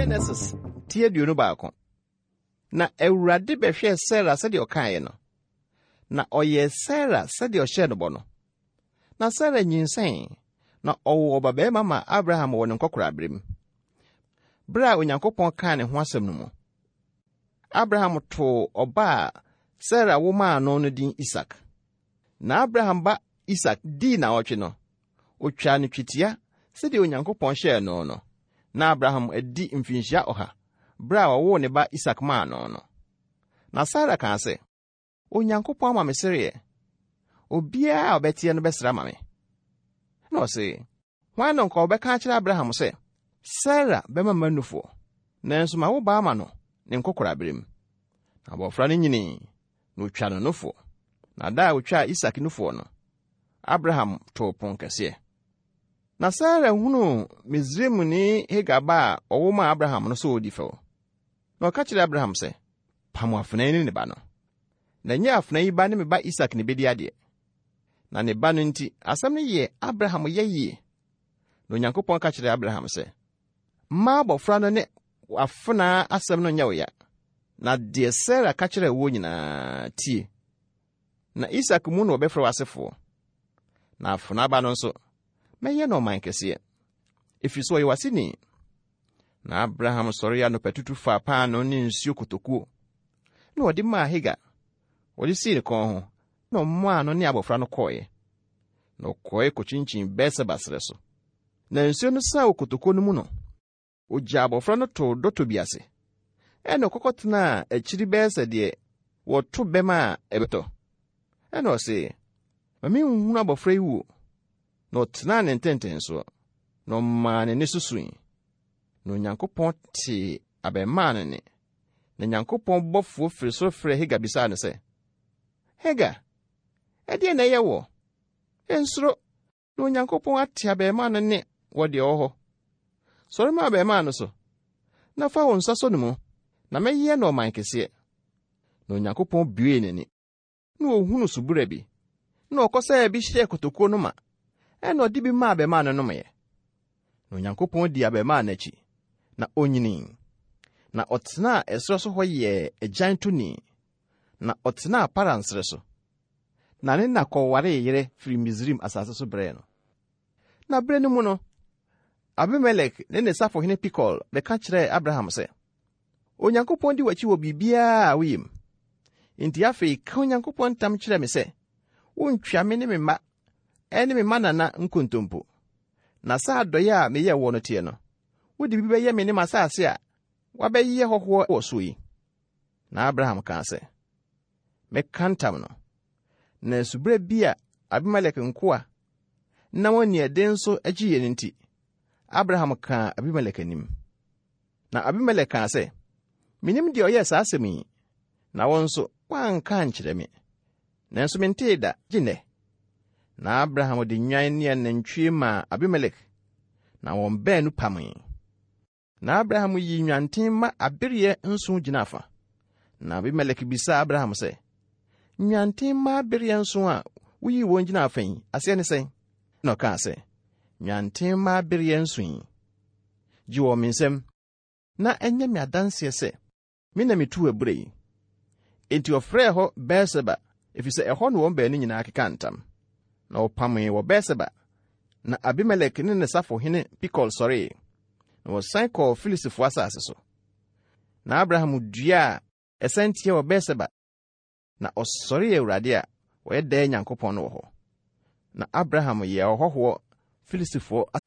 Genesis tie duonu baako. Na Awurade behwe Sarah sɛ de ɔkae no. Na ɔyɛ Sarah sɛ de ɔhyɛ no bɔ no. Na Sarah nyinsɛn, na ɔwɔ ɔbabarima ma Abraham wɔ ne nkɔkorabere. Bere a Onyankopɔn kaa ne ho asɛm no mu, Abraham too ɔba a Sarah wo maa no no din Isak. Na Abraham ba Isak dii na ɔtwe no, otwa no twitia sɛdeɛ Onyankopɔn hyɛɛ no no. Na Abraham adi mfinhyia 100 bere a ɔwoo ne ba Isak maa no no. Na Sarah kaa sɛ, Onyankopɔn ama me sereɛ, obiara a ɔbɛteɛ no bɛsra ma me. Na ɔse, hwan no nka ɔbɛka akyerɛ Abraham sɛ, Sarah bɛma manufo, nanso ma wo ba ama no ne nkɔkorabere mu. Na abɔfra no nyinii, na otwa no nufo. Na da a otwa Isak nufo no, Abraham too pon kɛseɛ. Na Sarah hunu Misraimni Hagar ba a ɔwo ma Abraham no so odi fɛw. Na ɔka kyerɛ Abraham sɛ, pam afenaa ne ba no. Na nyɛ afenaa yi ba ne me ba Isak ne bedi ade. Na ne ba no nti, asɛm no yɛ Abraham yɛ yie. Na Onyankopɔn ka kyerɛ Abraham sɛ, mma abɔfra no ne afenaa asɛm no nyɛ wo ya. Na deɛ Sarah ka kyerɛ wo nyinaa tie. Na Isak mu na ɔbɛfrɛ w'asefoɔ. Na afenaa ba no nso, mɛyɛ no ɔman kɛseɛ. Ɛfiri so ɔyɛ w'aseni. Na Abraham sɔre anɔpatutu faa paano ne nsuo kotokuo. Na ɔde maa Hagar. Ɔde sii ne kɔn ho. Na ɔmaa no ne abɔfra no kɔɔeɛ. Na ɔkɔe kɔkyinkyin Berseba serɛ so. Na nsuo no saa kotokuo no mu no, ogya abɔfra no too dɔtɔ bi ase. Ɛna ɔkɔkɔtenaa akyiri bɛyɛ sɛ deɛ wɔto bɛm a ɛbɛtɔ. Ɛna ɔse, ma menhunu abɔfra yi wo. Na ɔtenaa ne ntɛntɛnsoɔ. Na ɔmaa n'ani so sui. Na Onyankopɔn tee abɛmaa no ne. Na Nyankopɔn bɔfoɔ firi soro frɛ Hagar bisaa no sɛ, Hagar, ɛdeɛ na ɛyɛ wɔ? Ɛnsoro, na Onyankopɔn ate abɛmaa no ne wɔ deɛ ɔwɔ hɔ. Sɔre ma abɛmaa no so, na fa wo nsa sɔ no mu, na mɛyɛ no ɔman kɛseɛ. Na Onyankopɔn buee n'ani. Na ohunu subura bi. Na ɔkɔsaa bi hyɛɛ kotokuo no ma. Ɛna ɔde bi maa abɛmaa no nomɛ. Na Onyankopɔn di abɛmaa n'akyi. Na onyinii. Na ɔtenaa ɛserɛ so hɔ yɛɛ agyan toni. Na ɔtenaa Paran serɛ so. Na ne na kɔwaree yere firi Misraim asase so brɛɛ no. Na bere no mu no, Abimelek ne safohene Pikol bɛka kyerɛɛ Abraham sɛ, Onyankopɔn di w'akyi wɔ biribiara a woyɛ mu. Enti afei ka Onyankopɔn ntam kyerɛ me sɛ, wontwa me ne me mma, ɛne me mma nana nkontompo. Na saa adɔyɛ a meyɛ wɔ no teɛ no, wode bi bɛyɛ me ne m'asase a wabɛyɛ hɔhoɔ wɔ so yi. Na Abraham kaa sɛ, mɛka ntam no. Na subere bi a Abimelek nkoa na wɔn ade nso agye yɛ no nti, Abraham kaa Abimelek anim. Na Abimelek kaa sɛ, minim deɛ ɔyɛ saa asɛm yi, na wɔn nso wɔanka nkyerɛ me. Nanso mentee da gye nnɛ. Na Abraham de nnwan ne anantwie maa Abimelek, na wɔn baanu pamee. Na Abraham yi nnwanten ma abereɛ nso gyina afa. Na Abimelek bisaa Abraham sɛ, nnwanten ma abereɛ nso a woyi wɔn gyina afa yi, aseɛ ne sɛn? Na ɔkaa sɛ, nnwanten ma abereɛ nso yi, gye wɔ me nsɛm, na ɛnyɛ me adanseɛ sɛ, me na metu abura yi. Enti ɔfrɛɛ hɔ Berseba, efisɛ ɛhɔ no wɔn baanu nyinaa keka ntam. Na ɔpamee wɔ Berseba. Na Abimelek ne ne safohene Pikol sɔree. Na wɔsan kɔɔ Filistifo asase so. Na Abraham dua a ɛsan tie wɔ Berseba. Na ɔsɔree Awurade a wɔyɛ daa Nyankopɔn no wɔ hɔ. Na Abraham yɛ ɔhɔhoɔ Filistifo